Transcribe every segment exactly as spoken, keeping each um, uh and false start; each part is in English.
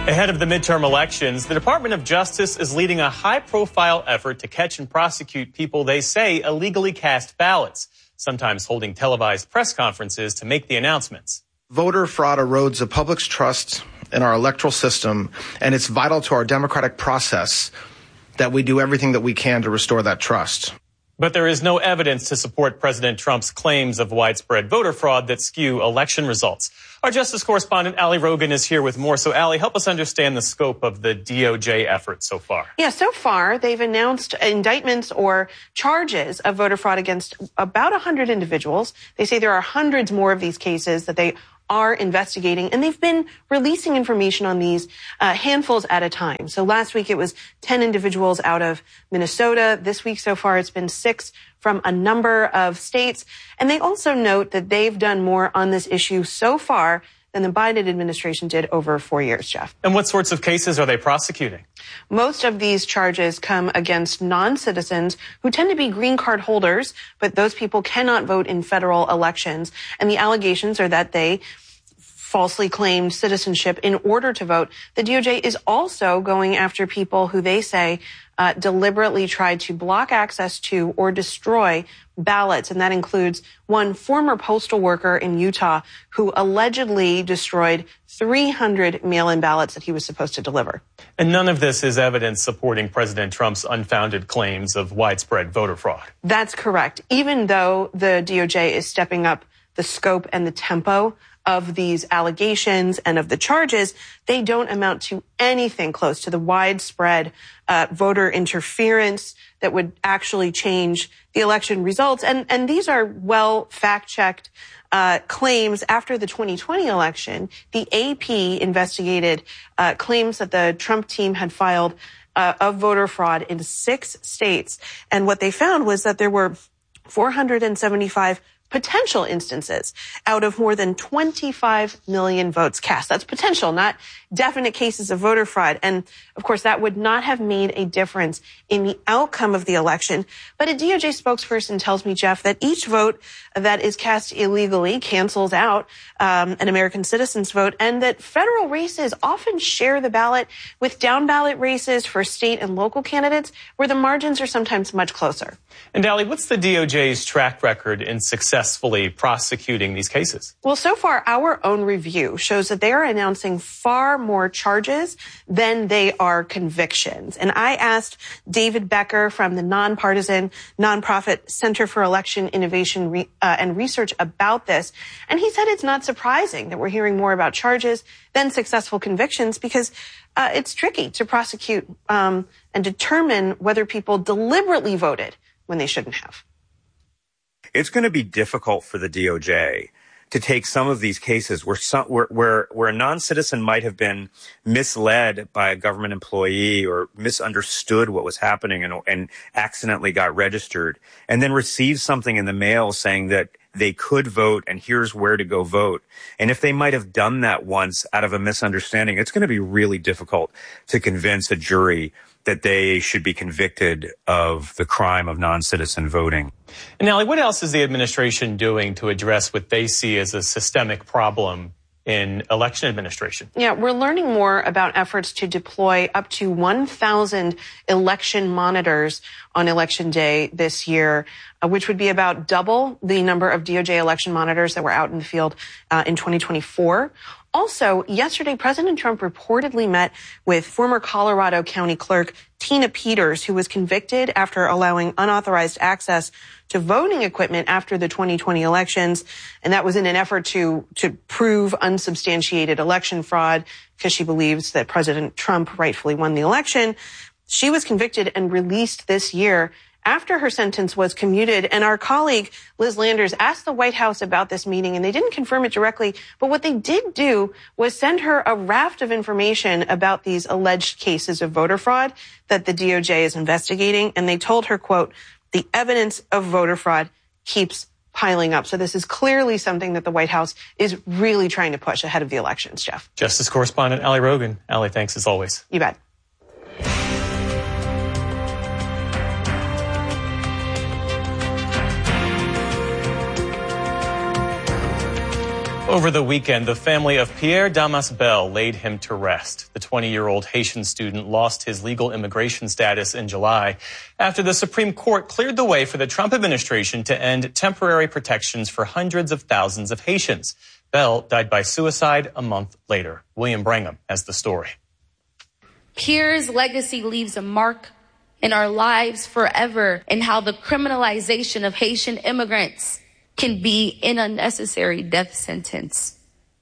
Ahead of the midterm elections, the Department of Justice is leading a high-profile effort to catch and prosecute people they say illegally cast ballots, sometimes holding televised press conferences to make the announcements. Voter fraud erodes the public's trust in our electoral system, and it's vital to our democratic process that we do everything that we can to restore that trust. But there is no evidence to support President Trump's claims of widespread voter fraud that skew election results. Our Justice correspondent, Ali Rogan, is here with more. So, Ali, help us understand the scope of the D O J effort so far. Yeah, so far, they've announced indictments or charges of voter fraud against about one hundred individuals. They say there are hundreds more of these cases that they are investigating, and they've been releasing information on these uh, handfuls at a time. So last week it was ten individuals out of Minnesota. This week so far it's been six from a number of states. And they also note that they've done more on this issue so far than the Biden administration did over four years, Jeff. And what sorts of cases are they prosecuting? Most of these charges come against non-citizens who tend to be green card holders, but those people cannot vote in federal elections. And the allegations are that they falsely claimed citizenship in order to vote. The D O J is also going after people who they say uh, deliberately tried to block access to or destroy ballots. And that includes one former postal worker in Utah who allegedly destroyed three hundred mail-in ballots that he was supposed to deliver. And none of this is evidence supporting President Trump's unfounded claims of widespread voter fraud. That's correct. Even though the D O J is stepping up the scope and the tempo of these allegations and of the charges, they don't amount to anything close to the widespread uh, voter interference that would actually change the election results. And, and these are well fact-checked uh, claims. After the twenty twenty election, the A P investigated uh, claims that the Trump team had filed uh, of voter fraud in six states. And what they found was that there were four hundred seventy-five potential instances out of more than twenty-five million votes cast. That's potential, not definite cases of voter fraud. And of course, that would not have made a difference in the outcome of the election. But a D O J spokesperson tells me, Jeff, that each vote that is cast illegally cancels out um, an American citizen's vote, and that federal races often share the ballot with down ballot races for state and local candidates where the margins are sometimes much closer. And Ali, what's the D O J's track record in successfully prosecuting these cases? Well, so far, our own review shows that they are announcing far more charges than they are convictions. And I asked David Becker from the nonpartisan nonprofit Center for Election Innovation Re- uh, and Research about this. And he said it's not surprising that we're hearing more about charges than successful convictions because uh, it's tricky to prosecute um, and determine whether people deliberately voted when they shouldn't have. It's going to be difficult for the D O J to take some of these cases where some, where, where, where a non-citizen might have been misled by a government employee or misunderstood what was happening and, and accidentally got registered, and then received something in the mail saying that they could vote and here's where to go vote. And if they might have done that once out of a misunderstanding, it's going to be really difficult to convince a jury that they should be convicted of the crime of non-citizen voting. And Ali, what else is the administration doing to address what they see as a systemic problem in election administration? Yeah, we're learning more about efforts to deploy up to one thousand election monitors on Election Day this year, uh, which would be about double the number of D O J election monitors that were out in the field uh, in twenty twenty-four. Also, yesterday, President Trump reportedly met with former Colorado County Clerk Tina Peters, who was convicted after allowing unauthorized access to voting equipment after the twenty twenty elections. And that was in an effort to, to prove unsubstantiated election fraud because she believes that President Trump rightfully won the election. She was convicted and released this year after her sentence was commuted. And our colleague, Liz Landers, asked the White House about this meeting, and they didn't confirm it directly. But what they did do was send her a raft of information about these alleged cases of voter fraud that the D O J is investigating. And they told her, quote, the evidence of voter fraud keeps piling up. So this is clearly something that the White House is really trying to push ahead of the elections, Jeff. Justice correspondent Ali Rogan. Ali, thanks as always. You bet. Over the weekend, the family of Pierre Damas Bell laid him to rest. The twenty-year-old Haitian student lost his legal immigration status in July after the Supreme Court cleared the way for the Trump administration to end temporary protections for hundreds of thousands of Haitians. Bell died by suicide a month later. William Brangham has the story. Pierre's legacy leaves a mark in our lives forever, in how the criminalization of Haitian immigrants can be an unnecessary death sentence.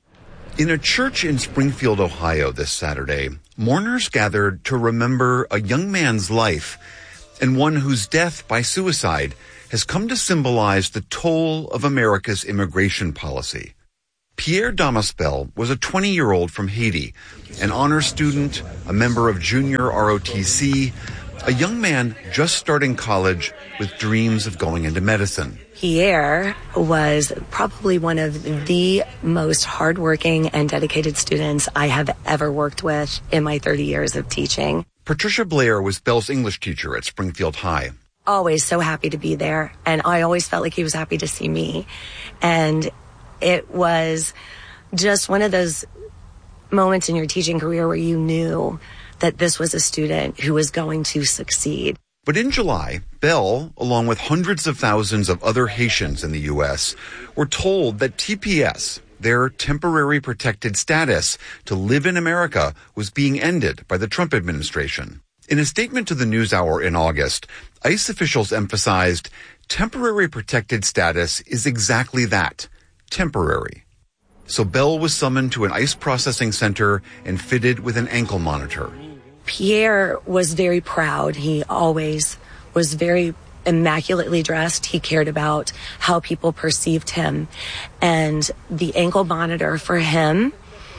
In a church in Springfield, Ohio this Saturday, mourners gathered to remember a young man's life and one whose death by suicide has come to symbolize the toll of America's immigration policy. Pierre Damas Bell was a twenty-year-old from Haiti, an honor student, a member of junior R O T C, a young man just starting college with dreams of going into medicine. Pierre was probably one of the most hardworking and dedicated students I have ever worked with in my thirty years of teaching. Patricia Blair was Bell's English teacher at Springfield High. Always so happy to be there, and I always felt like he was happy to see me. And it was just one of those moments in your teaching career where you knew that this was a student who was going to succeed. But in July, Bell, along with hundreds of thousands of other Haitians in the U S, were told that T P S, their temporary protected status to live in America, was being ended by the Trump administration. In a statement to the NewsHour in August, ICE officials emphasized temporary protected status is exactly that, temporary. So Bell was summoned to an ICE processing center and fitted with an ankle monitor. Pierre was very proud. He always was very immaculately dressed. He cared about how people perceived him. And the ankle monitor for him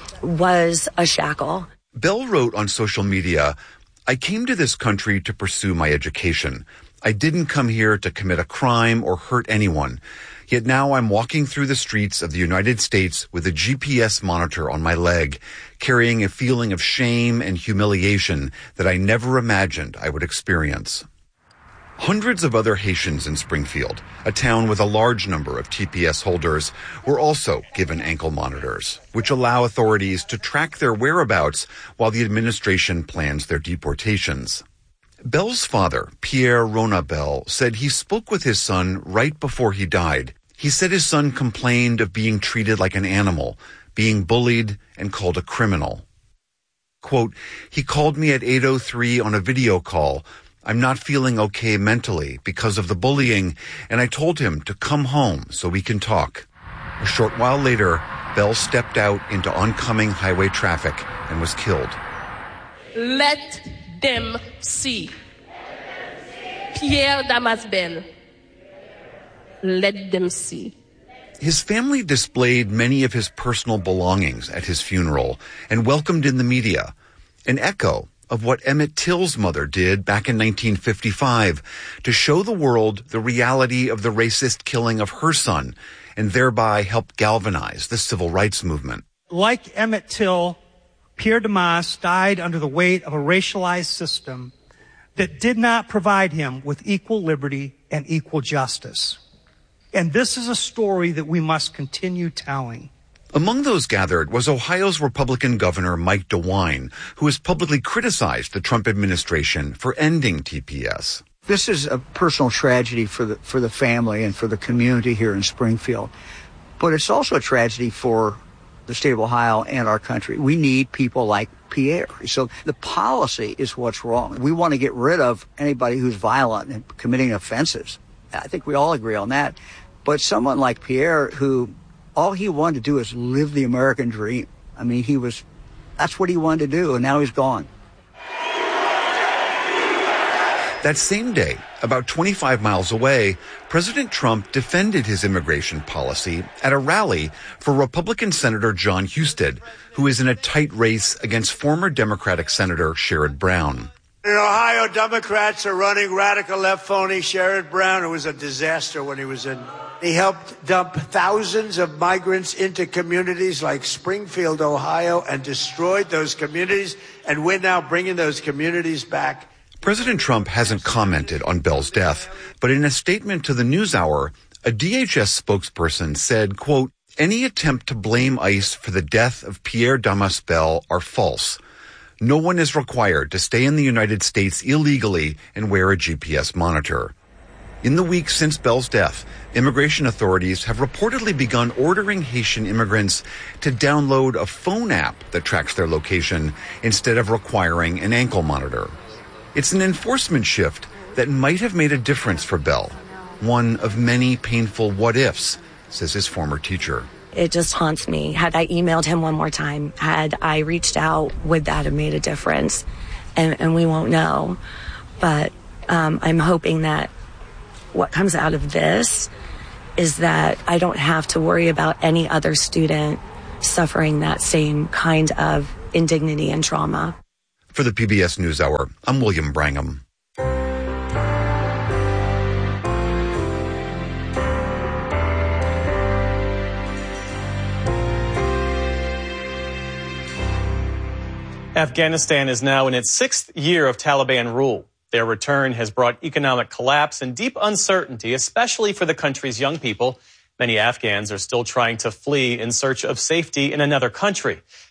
was a shackle. Bell wrote on social media, "I came to this country to pursue my education. I didn't come here to commit a crime or hurt anyone. Yet now I'm walking through the streets of the United States with a G P S monitor on my leg, carrying a feeling of shame and humiliation that I never imagined I would experience." Hundreds of other Haitians in Springfield, a town with a large number of T P S holders, were also given ankle monitors, which allow authorities to track their whereabouts while the administration plans their deportations. Bell's father, Pierre Rona Bell, said he spoke with his son right before he died. He said his son complained of being treated like an animal, being bullied and called a criminal. Quote, "He called me at eight oh three on a video call. I'm not feeling okay mentally because of the bullying, and I told him to come home so we can talk." A short while later, Bell stepped out into oncoming highway traffic and was killed. Let them see. Pierre Damas Bell. Let them see. His family displayed many of his personal belongings at his funeral and welcomed in the media, an echo of what Emmett Till's mother did back in nineteen fifty-five to show the world the reality of the racist killing of her son and thereby help galvanize the civil rights movement. Like Emmett Till, Pierre Damas died under the weight of a racialized system that did not provide him with equal liberty and equal justice. And this is a story that we must continue telling. Among those gathered was Ohio's Republican Governor Mike DeWine, who has publicly criticized the Trump administration for ending T P S. This is a personal tragedy for the for the family and for the community here in Springfield. But it's also a tragedy for the state of Ohio and our country. We need people like Pierre. So the policy is what's wrong. We want to get rid of anybody who's violent and committing offenses. I think we all agree on that. But someone like Pierre, who all he wanted to do is live the American dream. I mean, he was, that's what he wanted to do, and now he's gone. That same day, about twenty-five miles away, President Trump defended his immigration policy at a rally for Republican Senator John Husted, who is in a tight race against former Democratic Senator Sherrod Brown. In Ohio, Democrats are running radical left phony Sherrod Brown, who was a disaster when he was in. He helped dump thousands of migrants into communities like Springfield, Ohio, and destroyed those communities. And we're now bringing those communities back. President Trump hasn't commented on Bell's death, but in a statement to the NewsHour, a D H S spokesperson said, quote, Any attempt to blame ICE for the death of Pierre Damas Bell are false. No one is required to stay in the United States illegally and wear a G P S monitor. In the weeks since Bell's death, immigration authorities have reportedly begun ordering Haitian immigrants to download a phone app that tracks their location instead of requiring an ankle monitor. It's an enforcement shift that might have made a difference for Bell. One of many painful what-ifs, says his former teacher. It just haunts me. Had I emailed him one more time, had I reached out, would that have made a difference? And, and we won't know. But um, I'm hoping that what comes out of this is that I don't have to worry about any other student suffering that same kind of indignity and trauma. For the P B S NewsHour, I'm William Brangham. Afghanistan is now in its sixth year of Taliban rule. Their return has brought economic collapse and deep uncertainty, especially for the country's young people. Many Afghans are still trying to flee in search of safety in another country.